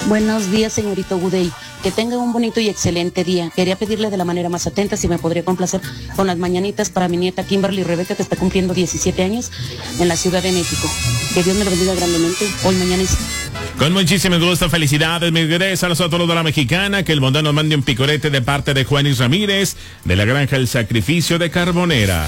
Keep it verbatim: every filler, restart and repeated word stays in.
Buenos días, señorito Gudey. Que tenga un bonito y excelente día. Quería pedirle de la manera más atenta si me podría complacer con las mañanitas para mi nieta Kimberly Rebeca, que está cumpliendo diecisiete años en la Ciudad de México. Que Dios me lo bendiga grandemente. Hoy, mañana y... Con muchísimo gusto, felicidades, mis queridos, a nosotros de la Mexicana, que el bondad nos mande un picorete de parte de Juanis Ramírez, de la Granja El Sacrificio de Carbonera.